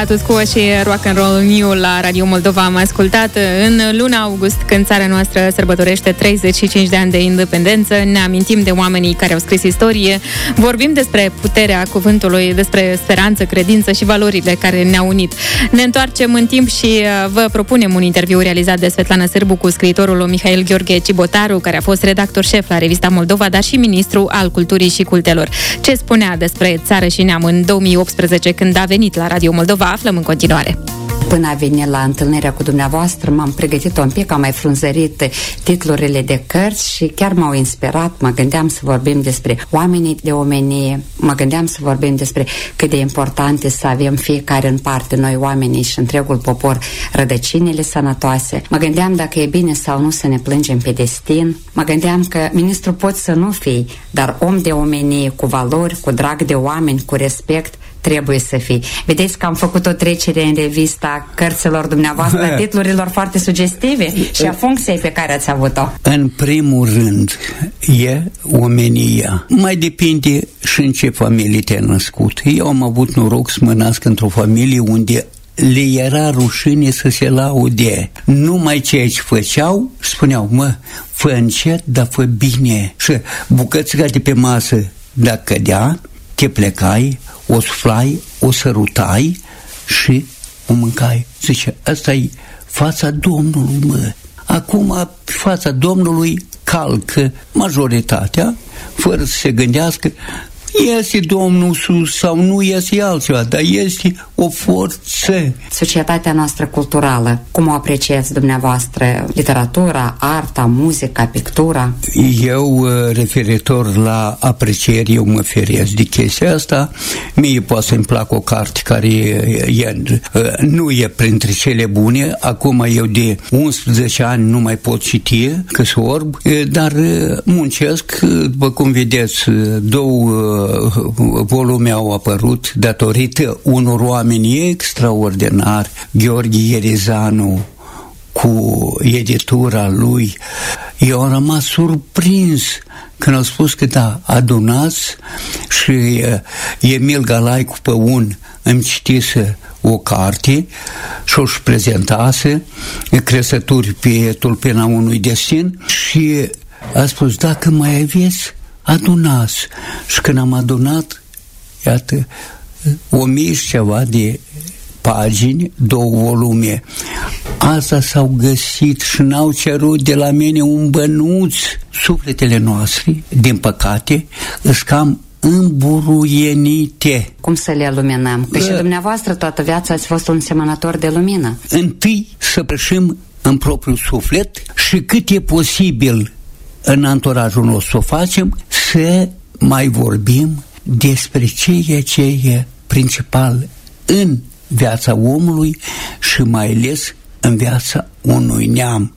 Status Quo și Rock and Roll New la Radio Moldova am ascultat în luna august, când țara noastră sărbătorește 35 de ani de independență. Ne amintim de oamenii care au scris istorie, vorbim despre puterea cuvântului, despre speranță, credință și valorile care ne-au unit. Ne întoarcem în timp și vă propunem un interviu realizat de Svetlana Sârbu cu scriitorul Mihail Gheorghe Cibotaru, care a fost redactor șef la revista Moldova, dar și ministru al culturii și cultelor. Ce spunea despre țară și neam în 2018, când a venit la Radio Moldova, aflăm în continuare. Până a venit la întâlnirea cu dumneavoastră, m-am pregătit un pic, am mai frunzărit titlurile de cărți și chiar m-au inspirat. Mă gândeam să vorbim despre oamenii de omenie, mă gândeam să vorbim despre cât de important este să avem fiecare în parte, noi oamenii și întregul popor, rădăcinile sănătoase. Mă gândeam dacă e bine sau nu să ne plângem pe destin. Mă gândeam că ministru poți să nu fii, dar om de omenie, cu valori, cu drag de oameni, cu respect, trebuie să fii. Vedeți că am făcut o trecere în revista cărților dumneavoastră, a titlurilor foarte sugestive și a funcției pe care ați avut-o. În primul rând, e omenia. Mai depinde și în ce familie te-ai născut. Eu am avut noroc să mă nasc într-o familie unde le era rușine să se laude. Numai ceea ce făceau, spuneau, mă, fă încet, dar fă bine. Și bucățica de pe masă, dacă cădea, te plecai, o suflai, o sărutai și o mâncai. Zice, asta e fața Domnului, mă. Acum, fața Domnului calcă majoritatea, fără să se gândească, este Domnul sus sau nu este altceva, dar este o forță. Societatea noastră culturală, cum o apreciați dumneavoastră? Literatura, arta, muzica, pictura? Eu, referitor la apreciere, eu mă feresc de chestia asta. Mie poate să-mi plac o carte care nu e printre cele bune. Acum eu de 11 ani nu mai pot citi, că sunt orb, dar muncesc. După cum vedeți, 2 volume au apărut datorită unor oameni extraordinari. Gheorghe Ierezanu cu editura lui. Eu am rămas surprins când au spus că da, adunați, și Emil Galaicu pe un îmi citise o carte și o-și prezentase Cresături pe tulpina unui destin și a spus, dacă mai aveți, adunați. Și când am adunat, iată, 1000 și ceva de pagini, 2 volume. Asta s-au găsit și n-au cerut de la mine un bănuț. Sufletele noastre, din păcate, îs cam îmburuienite. Cum să le luminăm? Că și dumneavoastră toată viața ați fost un semănător de lumină. Întâi să pășim în propriul suflet și cât e posibil în anturajul nostru să o facem, să mai vorbim despre ceea ce e principal în viața omului și mai ales în viața unui neam.